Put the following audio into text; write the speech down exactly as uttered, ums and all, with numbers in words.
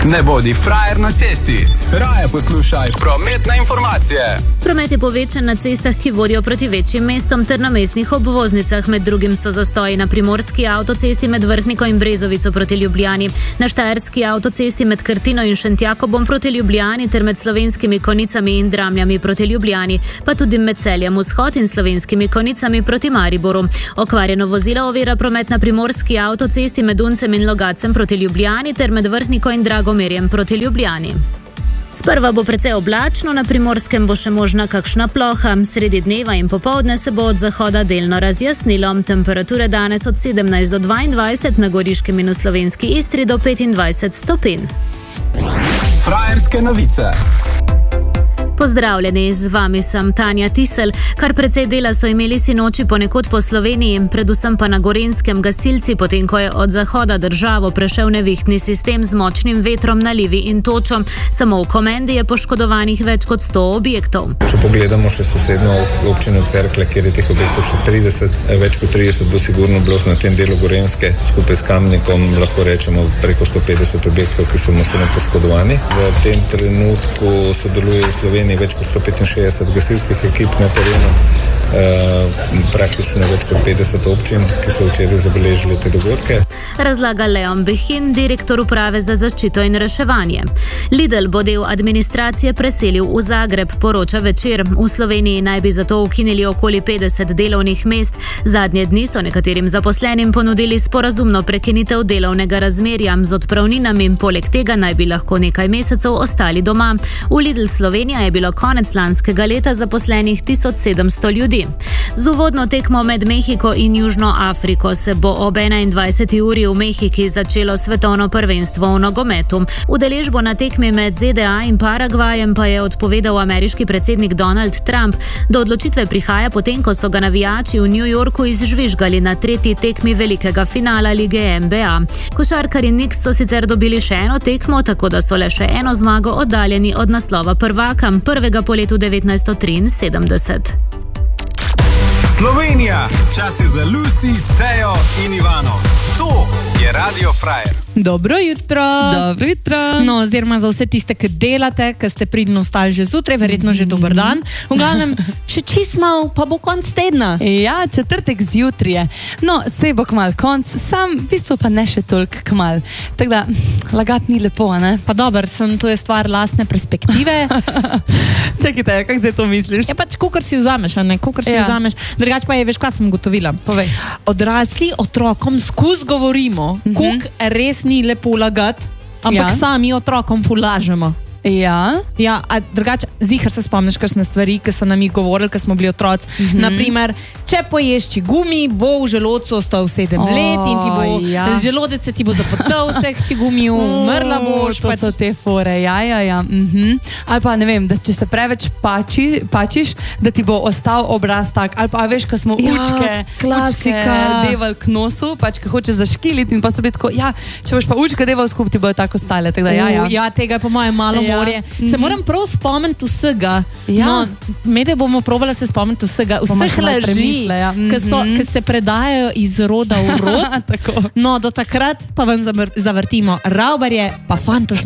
Ne bodi frajer na cesti. Raje poslušaj prometne informacije. Promet je povečan na cestah, ki vodijo proti večjim mestom ter na mestnih obvoznicah. Med drugim so zastoji na primorski avtocesti med Vrhniko in Brezovico proti Ljubljani, na štajerski avtocesti med Krtino in Šentjakobom proti Ljubljani ter med Slovenskimi Konicami in Dramljami proti Ljubljani, pa tudi med Celjem Vzhod in Slovenskimi Konicami proti Mariboru. Okvarjeno vozilo ovira promet na primorski avtocesti med Uncem in Logacem proti Ljubljani ter med Vrhniko in Dragomerjem proti Ljubljani. Sprva bo precej oblačno, na Primorskem bo še možna kakšna ploha. Sredi dneva in popoldne se bo od zahoda delno razjasnilo. Temperature danes od sedemnajst do dvaindvajset, na Goriškem in v slovenski Istri do petindvajset stopinj. Frajerske novice. Pozdravljeni, z vami sem Tanja Tisel. Kar precej dela so imeli sinoči ponekod po Sloveniji, predvsem pa na Gorenjskem gasilci, potem ko je od zahoda državo prešel nevihtni sistem z močnim vetrom, nalivi in točo. Samo v Komendi je poškodovanih več kot sto objektov. Če pogledamo še sosedno občino Cerklje, kjer je teh objektov še trideset, več kot trideset bo sigurno bilo na tem delu Gorenjske, skupaj s Kamnikom lahko rečemo preko sto petdeset objektov, ki so močno poškodovani. V tem trenutku sodeluje v Sloveniji več kot sto petinšestdeset gasilskih ekip na terenu, e, praktično več kot petdeset občin, ki so včeraj zabeležili te dogodke. Razlaga Leon Behin, direktor uprave za zaščito in reševanje. Lidl bo del administracije preselil v Zagreb, poroča Večer. V Sloveniji naj bi zato ukinili okoli petdeset delovnih mest. Zadnje dni so nekaterim zaposlenim ponudili sporazumno prekinitev delovnega razmerja z odpravninami, poleg tega naj bi lahko nekaj mesecev ostali doma. V Lidl Slovenija je bilo konec lanskega leta zaposlenih tisoč sedemsto ljudi. Z uvodno tekmo med Mehiko in Južno Afriko se bo ob enaindvajseti uri v Mehiki začelo svetovno prvenstvo v nogometu. Udeležbo na tekmi med Z D A in Paragvajem pa je odpovedal ameriški predsednik Donald Trump. Do odločitve prihaja potem, ko so ga navijači v New Yorku izžvižgali na tretji tekmi velikega finala lige N B A. Košarkarji Knicks so sicer dobili še eno tekmo, tako da so le še eno zmago oddaljeni od naslova prvaka, prvega po letu devetnajststo triinsedemdeset. Slovenija, čas je za Lucy, Tejo in Ivano. To je Radio Frajer. Dobro jutro. Dobro jutro. No, oziroma za vse tiste, ki delate, ki ste pridno vstali že zjutraj, verjetno že dober dan. V glavnem, še čist mal, pa bo konc tedna. Ja, četrtek zjutraj je. No, sej bo kmal konc, sam v bistvu pa ne še toliko kmal. Tako da, lagat ni lepo, ne? Pa dober, sem, to je stvar lastne perspektive. Čakajte, kako zdaj to misliš? Je pač, kakor si vzameš, a ne? Kakor si Ja. vzameš. Drugač pa je, veš, kaj sem gotovila? Povej. Odrasli otrokom skuz govorimo, Mhm. koliko res ni lepo lagati, ampak Ja. sami otrokom fulažemo. Ja? Ja, a drugače, ziher se spomniš kakšne stvari, ki so nam jih govorili, ko smo bili otroci. Mhm. Naprimer, če poješči gumi, bo v želodcu ostal sedem O, let in ti bo, ja. želodec se ti bo zapocal vseh či gumijev, umrla boš. To pač- so te fore, ja, ja, ja. Mhm. Ali pa, ne vem, da če se preveč pači, pačiš, da ti bo ostal obraz tak. Ali pa, veš, ko smo Ja, učke, klasika. učke deval k nosu, pač, ko hoče zaškiliti in pa so bili tako, ja, če boš pa učke deval skup, ti bojo tako stale. Tako da, ja, ja. U, ja, tega je po mojem malo Ja. morje. Se Mhm. moram prav spomniti vsega. Ja. No, medaj bomo probali se spomniti vsega, Bomo vseh še malo laži, premisle, ja. ki so, Mhm. ki se predajajo iz roda v rod. Tako. No, do takrat pa vam zavr- zavrtimo Ravbarje, pa Fantoš